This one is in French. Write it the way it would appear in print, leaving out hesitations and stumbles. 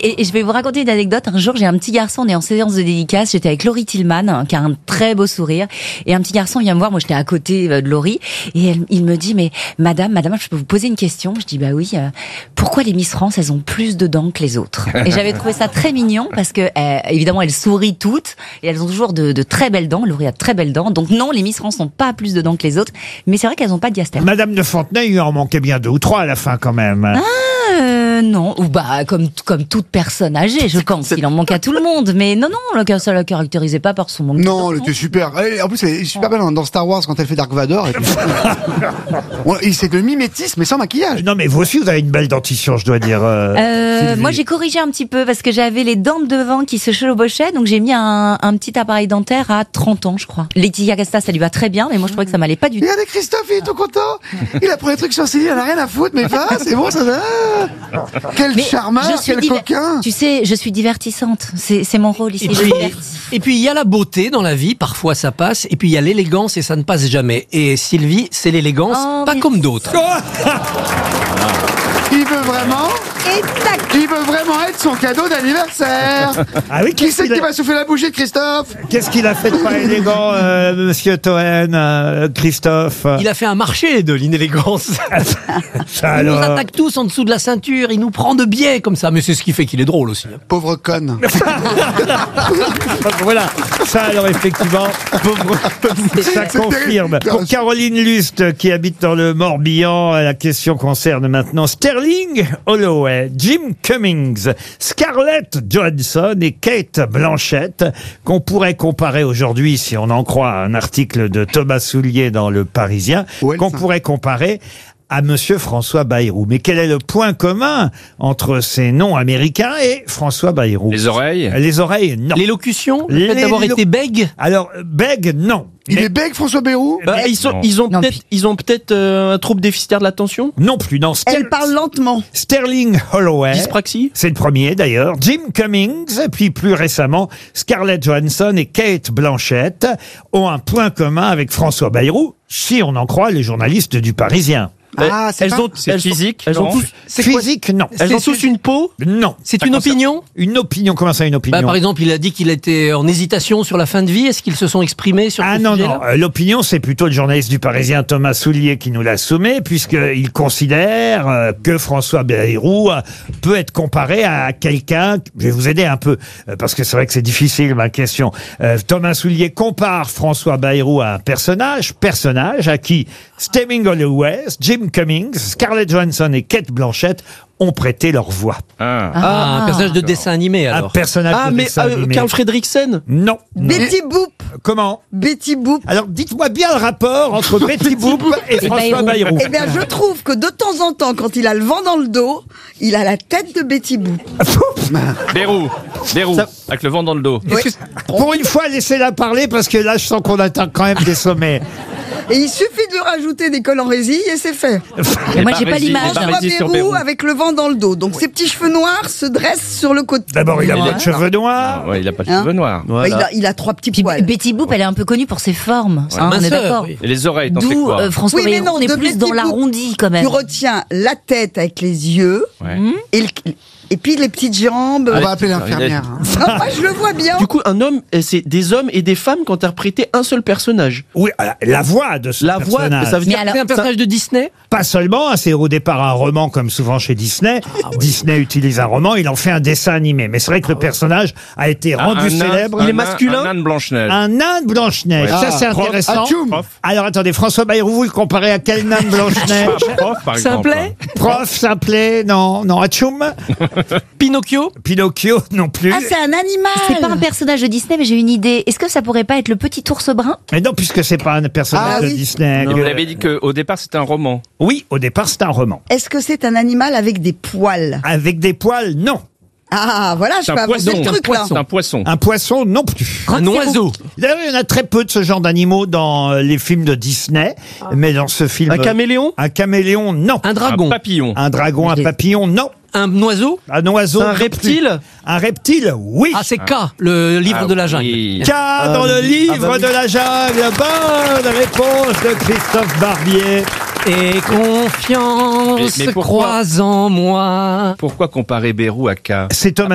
et je vais vous raconter une anecdote. Un jour, j'ai un petit garçon, on est en séance de dédicace, j'étais avec Laurie Tillman, qui a un très beau sourire, et un petit garçon vient me voir, moi j'étais à côté de Laurie, et il me dit, mais madame, je peux vous poser une question? Je dis, bah oui, pourquoi les Miss France, elles ont plus de dents que les autres? Et j'avais trouvé ça très mignon, parce que, évidemment, elles sourient toutes, et elles ont toujours de très belles dents. Laurie a de très belles dents, donc non, les Miss France n'ont pas plus de dents que les autres, mais c'est vrai qu'elles n'ont pas de diastème. Madame de Fontenay, il en manquait bien 2 ou 3 à la fin quand même. Non, ou comme toute personne âgée, je pense. Il en manque à tout le monde, mais non, ça la caractérisait pas par son manque. Non, elle était super. En plus, elle est super belle dans Star Wars quand elle fait Dark Vador. C'est le mimétisme, mais sans maquillage. Non, mais vous aussi, vous avez une belle dentition, je dois dire. Moi, j'ai corrigé un petit peu parce que j'avais les dents de devant qui se chevauchaient, donc j'ai mis un petit appareil dentaire à 30 ans, je crois. Laetitia Casta, ça lui va très bien, mais moi, je trouvais que ça m'allait pas du tout. Regardez Christophe, il est tout content. Il a pris les trucs sur ses lits, il en a rien à foutre, mais c'est bon, ça va. Quel charmeur, quel coquin. Tu sais, je suis divertissante. C'est mon rôle ici. Et puis il y a la beauté dans la vie, parfois ça passe, et puis il y a l'élégance et ça ne passe jamais. Et Sylvie, c'est l'élégance, pas comme d'autres. Il veut vraiment. Il veut vraiment être son cadeau d'anniversaire. Ah oui, qui c'est qui va souffler la bougie de Christophe? Qu'est-ce qu'il a fait de pas élégant, monsieur Toen, Christophe? Il a fait un marché de l'inélégance. Il nous attaque tous en dessous de la ceinture, il nous prend de biais comme ça, mais c'est ce qui fait qu'il est drôle aussi. Pauvre conne. Voilà, ça alors effectivement, ça confirme. Pour Caroline Lust, qui habite dans le Morbihan, la question concerne maintenant Sterling Holloway, Jim Cummings, Scarlett Johansson et Kate Blanchett, qu'on pourrait comparer aujourd'hui, si on en croit un article de Thomas Soulier dans Le Parisien, qu'on pourrait comparer à Monsieur François Bayrou. Mais quel est le point commun entre ces noms américains et François Bayrou? Les oreilles? Les oreilles, non. L'élocution? Le fait d'avoir été bègue? Alors, bègue, non. Il est bègue, François Bayrou? Ils ont peut-être un trouble déficitaire de l'attention? Non plus, non. Elle parle lentement. Sterling Holloway. Dyspraxie? C'est le premier d'ailleurs. Jim Cummings, et puis plus récemment, Scarlett Johansson et Kate Blanchett ont un point commun avec François Bayrou, si on en croit les journalistes du Parisien. Ah, c'est physique? Elles ont tous physique, non. Elles ont tous une peau? Non. C'est une opinion? Une opinion, comment ça une opinion? Par exemple, il a dit qu'il était en hésitation sur la fin de vie. Est-ce qu'ils se sont exprimés sur ce non. sujet-là? L'opinion, c'est plutôt le journaliste du Parisien Thomas Soulier qui nous l'a soumet, puisqu'il considère que François Bayrou peut être comparé à quelqu'un. Je vais vous aider un peu, parce que c'est vrai que c'est difficile, ma question. Thomas Soulier compare François Bayrou à un personnage à qui Sterling Holloway, Jim Cummings, Scarlett Johansson et Kate Blanchett ont prêté leur voix. Un personnage de dessin animé, alors. Un personnage de dessin animé. Carl Fredricksen? Non. Betty Boop. Comment? Betty Boop. Alors, dites-moi bien le rapport entre Betty Boop et François Bayrou. Eh bien, je trouve que de temps en temps, quand il a le vent dans le dos, il a la tête de Betty Boop. Bayrou, avec le vent dans le dos. Oui. Pour une fois, laissez-la parler, parce que là, je sens qu'on atteint quand même des sommets. Et il suffit de lui rajouter des colles en résille et c'est fait. Et moi, j'ai pas l'image. François Bayrou avec le vent dans le dos. Donc ses petits cheveux noirs se dressent sur le côté. D'abord, il a pas de cheveux noirs. Ouais, il a pas de cheveux noirs. Voilà. Il a 3 petits poils. Betty Boop, elle est un peu connue pour ses formes. On est d'accord. Oui. Et les oreilles, t'en sais D'où quoi? François Oui, mais Bayrou, non, on est de plus Betty dans Boop, l'arrondi quand même. Tu retiens la tête avec les yeux et puis les petites jambes. On va appeler l'infirmière. Non, moi je le vois bien. Du coup, c'est des hommes et des femmes qui ont interprété un seul personnage. Oui, la voix de ce personnage. Ça veut dire C'est un personnage de Disney? Pas seulement, c'est au départ un roman comme souvent chez Disney. Disney utilise un roman, il en fait un dessin animé. Mais c'est vrai que le personnage a été rendu célèbre. Il est masculin? Un âne Blanche-Neige. Un âne Blanche-Neige. Ouais. Ça, c'est intéressant. Prof. Alors attendez, François Bayrou, vous le comparez à quel âne Blanche-Neige? Prof, par exemple. Simplet? Prof, simplet, non, Atchoum. Pinocchio? Pinocchio, non plus. Ah, c'est un animal. C'est pas un personnage de Disney, mais j'ai une idée. Est-ce que ça pourrait pas être le petit ours brun? Mais non, puisque c'est pas un personnage de Disney. Vous l'avez dit qu'au départ, c'était un roman. Oui, au départ, c'est un roman. Est-ce que c'est un animal avec des poils? Avec des poils, non. Ah, voilà, je peux avancer le truc là. C'est un poisson. Un poisson, non plus. Un oiseau? D'ailleurs, il y en a très peu de ce genre d'animaux dans les films de Disney. Mais dans ce film... Un caméléon? Un caméléon, non. Un dragon? Un papillon. Un dragon, un papillon, non. Un oiseau? Un oiseau. Un non plus. reptile? Un reptile, oui. Ah, c'est K, le livre de la jungle. Oui. K dans le livre de la jungle. Bonne réponse de Christophe Barbier. Et confiance Mais pourquoi croise en moi. Pourquoi comparer Bayrou à K? C'est Thomas